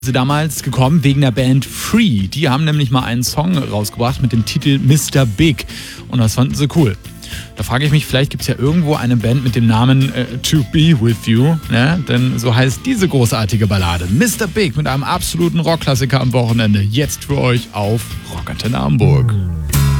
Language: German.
Sie damals gekommen wegen der Band Free. Die haben nämlich mal einen Song rausgebracht mit dem Titel Mr. Big und das fanden sie cool. Da frage ich mich, vielleicht gibt es ja irgendwo eine Band mit dem Namen To Be With You, ne? Denn so heißt diese großartige Ballade. Mr. Big mit einem absoluten Rockklassiker am Wochenende. Jetzt für euch auf Rock Antenne Hamburg.